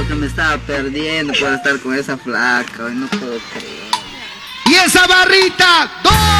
lo que me estaba perdiendo por estar con esa flaca, hoy no puedo creer. Y esa barrita, 2.